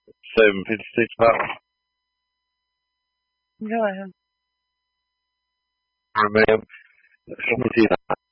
7:56 pounds. Go ahead. Ma'am, let me see that.